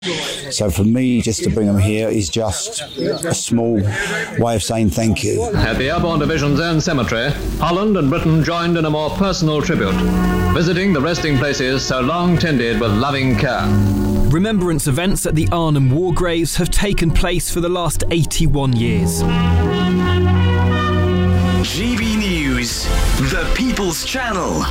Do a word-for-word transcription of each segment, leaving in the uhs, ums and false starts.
So for me, just to bring them here is just a small way of saying thank you. At the Airborne Division's own cemetery, Holland and Britain joined in a more personal tribute, visiting the resting places so long tended with loving care. Remembrance events at the Arnhem War Graves have taken place for the last eighty-one years. G B News, the People's Channel.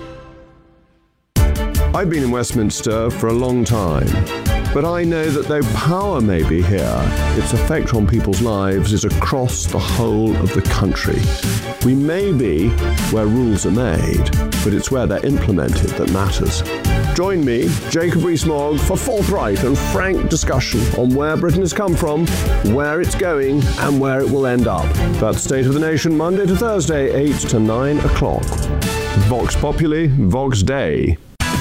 I've been in Westminster for a long time, but I know that though power may be here, its effect on people's lives is across the whole of the country. We may be where rules are made, but it's where they're implemented that matters. Join me, Jacob Rees-Mogg, for forthright and frank discussion on where Britain has come from, where it's going, and where it will end up. That's State of the Nation, Monday to Thursday, eight to nine o'clock. Vox Populi, Vox Dei.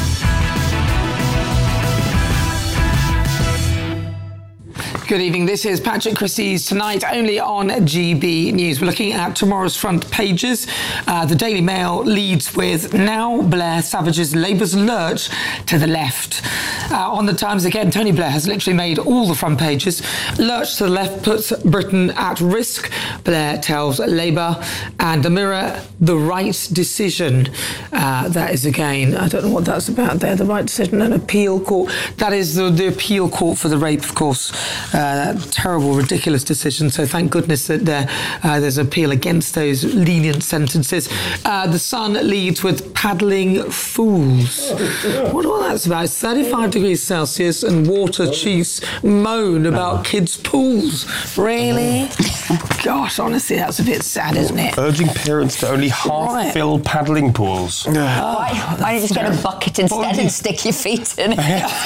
Good evening, this is Patrick Christie's Tonight, only on G B News. We're looking at tomorrow's front pages. Uh, the Daily Mail leads with Now Blair Savage's Labour's lurch to the left. Uh, on the Times again, Tony Blair has literally made all the front pages. Lurch to the left puts Britain at risk, Blair tells Labour. And the Mirror, the right decision. Uh, that is again, I don't know what that's about there, the right decision, an appeal court. That is the, the appeal court for the rape, of course. Uh, that terrible, ridiculous decision. So thank goodness that there, uh, there's appeal against those lenient sentences. Uh, the Sun leads with paddling fools. What all that's about? It's thirty-five degrees Celsius and water chiefs moan about kids' pools. Really? Gosh, honestly, that's a bit sad, isn't it? Urging parents to only half Right. fill paddling pools. Why, why don't you just get a bucket instead and stick your feet in it?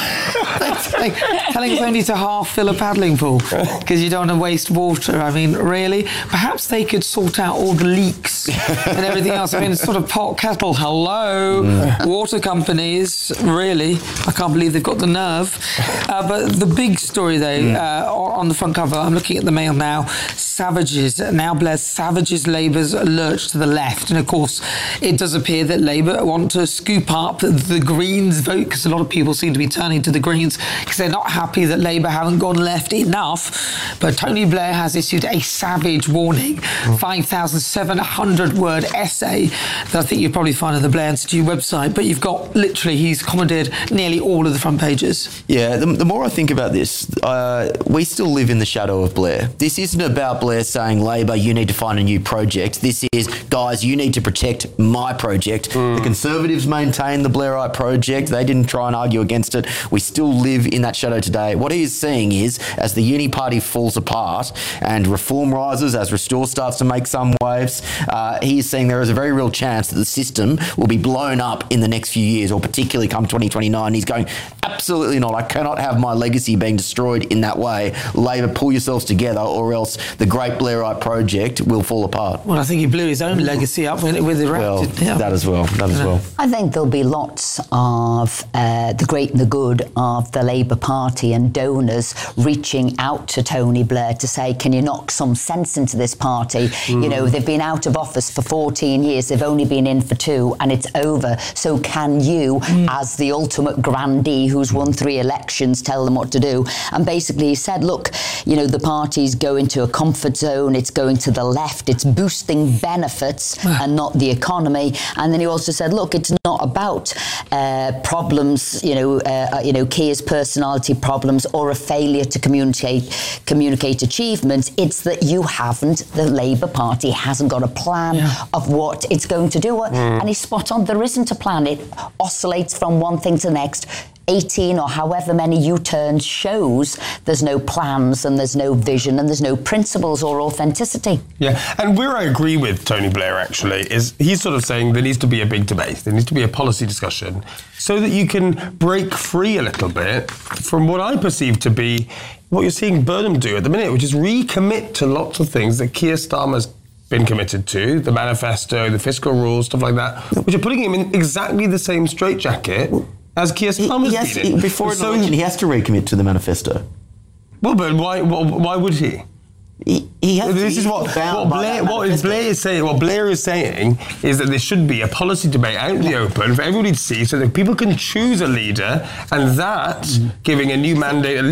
telling, telling us only to half fill a paddling pool because you don't want to waste water. I mean, really? Perhaps they could sort out all the leaks and everything else. I mean, it's sort of pot kettle. Hello, mm. Water companies. Really? I can't believe they've got the nerve. Uh, but the big story, though, mm. uh, on the front cover, I'm looking at the Mail now. Savages, now Blair's Savages, Labour's lurch to the left. And of course, it does appear that Labour want to scoop up the Greens vote because a lot of people seem to be turning to the Greens because they're not happy that Labour haven't gone left enough. But Tony Blair has issued a savage warning, mm. five thousand seven hundred word essay that I think you'll probably find on the Blair Institute website. But you've got, literally, he's commandeered nearly all of the front pages. Yeah, the, the more I think about this, uh, we still live in the shadow of Blair. This isn't about Blair saying, Labor, you need to find a new project. This is, guys, you need to protect my project. Mm. The Conservatives maintain the Blairite project. They didn't try and argue against it. We still live in that shadow today. What he is seeing is, as the uni party falls apart and reform rises, as Restore starts to make some waves, uh, he is seeing there is a very real chance that the system will be blown up in the next few years, or particularly come twenty twenty-nine. He's going, absolutely not. I cannot have my legacy being destroyed in that way. Labor, pull yourselves together, or else the great Blairite project will fall apart. Well, I think he blew his own legacy up when it was erected. Well, yeah. that as well. That as well. I think there'll be lots of uh, the great and the good of the Labour Party and donors reaching out to Tony Blair to say, can you knock some sense into this party? Mm. You know, they've been out of office for fourteen years. They've only been in for two and it's over. So can you, mm. as the ultimate grandee who's won three elections, tell them what to do? And basically he said, look, you know, the party's going to a comfort zone. It's going to the left. It's boosting benefits and not the economy. And then he also said, look, it's not about uh, problems, you know, uh, you know, Keir's personality problems or a failure to communicate communicate achievements. It's that you haven't, the Labour Party hasn't got a plan yeah. of what it's going to do. Mm. And he's spot on. There isn't a plan. It oscillates from one thing to the next. eighteen or however many U-turns shows there's no plans and there's no vision and there's no principles or authenticity. Yeah, and where I agree with Tony Blair, actually, is he's sort of saying there needs to be a big debate, there needs to be a policy discussion, so that you can break free a little bit from what I perceive to be what you're seeing Burnham do at the minute, which is recommit to lots of things that Keir Starmer's been committed to, the manifesto, the fiscal rules, stuff like that, which are putting him in exactly the same straitjacket as Keir Starmer's he, he been in. Before an so, election, he has to recommit to the manifesto. Well, but why, why, why would he? He, he has This to is be what, bound what by Blair that what is manifesto. Blair is saying. What Blair is saying is that there should be a policy debate out in the open for everybody to see, so that people can choose a leader, and that giving a new mandate.